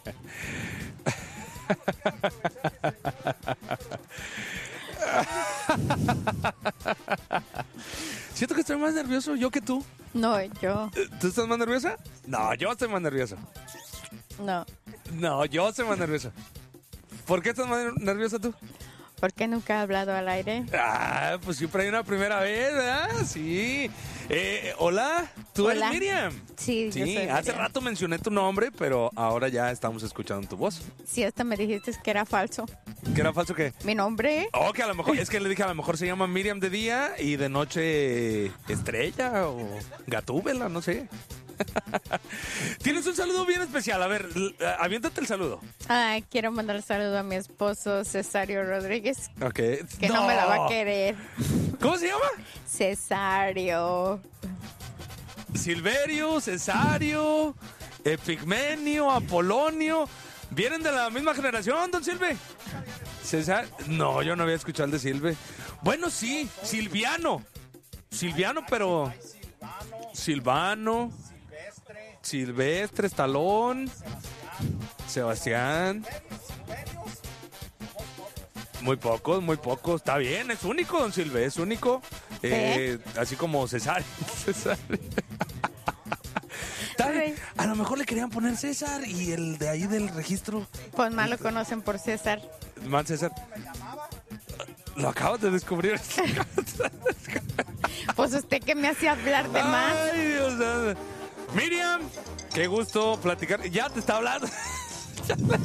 Siento que estoy más nervioso yo que tú. No, yo. ¿Tú estás más nerviosa? No, yo estoy más nervioso. No. No, yo estoy más nervioso. ¿Por qué estás más nerviosa tú? ¿Por qué nunca he hablado al aire? Ah, pues siempre hay una primera vez, ¿verdad? Sí. Hola, ¿tú Hola. eres Miriam? Sí, yo soy hace Miriam. rato mencioné tu nombre, pero ahora ya estamos escuchando tu voz. Sí, hasta me dijiste que era falso. ¿Qué era falso qué? Mi nombre. Oh, que a lo mejor, es que le dije a lo mejor se llama Miriam de día y de noche Estrella o Gatúbela, no sé. Tienes un saludo bien especial. A ver, aviéntate el saludo. Quiero mandar saludo a mi esposo Cesario Rodríguez, Ok. que no me la va a querer. ¿Cómo se llama? Cesario. Silverio, Cesario, Epigmenio, Apolonio. ¿Vienen de la misma generación, don Silve? César. No, yo no había escuchado el de Silve. Bueno, sí, Silviano. Silviano, pero... Silvano. Silvestre, Estalón. Sebastián. Muy pocos, muy pocos. Está bien, es único, don Silve, es único. Así como César. César. Está bien. A lo mejor le querían poner César y el de ahí del registro. Pues más lo conocen por César. Man César. Lo acabas de descubrir. Pues usted que me hacía hablar de más. Ay, Dios mío. Miriam, qué gusto platicar. Ya te está hablando.